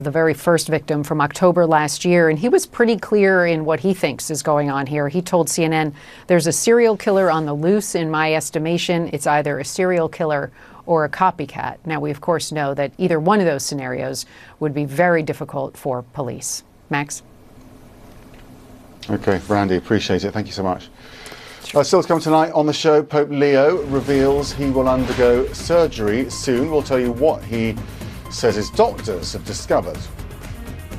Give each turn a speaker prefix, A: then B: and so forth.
A: the very first victim from October last year, and he was pretty clear in what he thinks is going on here. He told CNN, "There's a serial killer on the loose. In my estimation, it's either a serial killer or a copycat." Now, we of course know that either one of those scenarios would be very difficult for police. Max?
B: Okay, Brandy, appreciate it. Thank you so much. Still to come tonight on the show, Pope Leo reveals he will undergo surgery soon. We'll tell you what he says his doctors have discovered.